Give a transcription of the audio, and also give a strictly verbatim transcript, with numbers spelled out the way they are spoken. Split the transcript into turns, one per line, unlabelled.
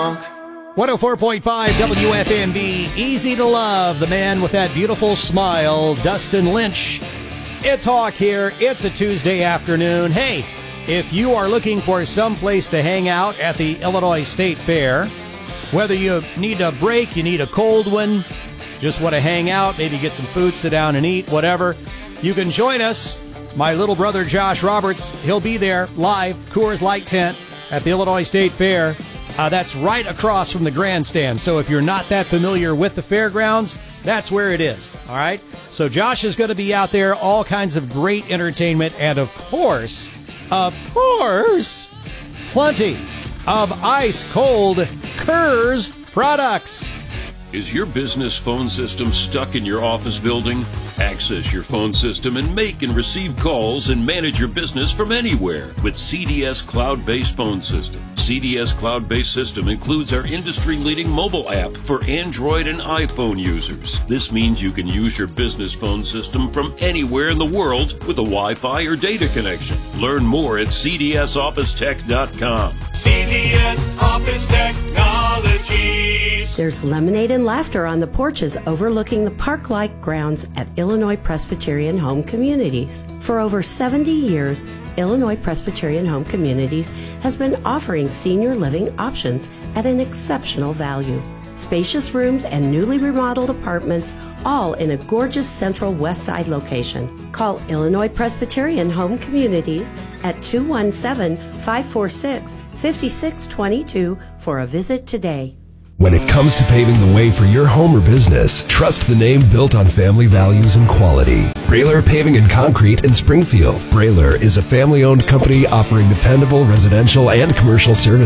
one oh four point five W F M B, easy to love, the man with that beautiful smile, Dustin Lynch. It's Hawk here. It's a Tuesday afternoon. Hey, if you are looking for some place to hang out at the Illinois State Fair, whether you need a break, you need a cold one, just want to hang out, maybe get some food, sit down and eat, whatever, you can join us. My little brother Josh Roberts, he'll be there live, Coors Light Tent at the Illinois State Fair. Uh, that's right across from the grandstand. So if you're not that familiar with the fairgrounds, that's where it is. All right. So Josh is going to be out there, all kinds of great entertainment, and of course, of course, plenty of ice cold Coors products.
Is your business phone system stuck in your office building? Access your phone system and make and receive calls and manage your business from anywhere with C D S Cloud-Based Phone System. C D S Cloud-Based System includes our industry-leading mobile app for Android and iPhone users. This means you can use your business phone system from anywhere in the world with a Wi-Fi or data connection. Learn more at C D S office tech dot com.
C D S Office Technologies.
There's lemonade and laughter on the porches overlooking the park-like grounds at Illinois Presbyterian Home Communities. For over seventy years, Illinois Presbyterian Home Communities has been offering senior living options at an exceptional value. Spacious rooms and newly remodeled apartments, all in a gorgeous central west side location. Call Illinois Presbyterian Home Communities at two one seven, five four six, five six two two for a visit today.
When it comes to paving the way for your home or business, trust the name built on family values and quality. Brayler Paving and Concrete in Springfield. Brayler is a family-owned company offering dependable residential and commercial services.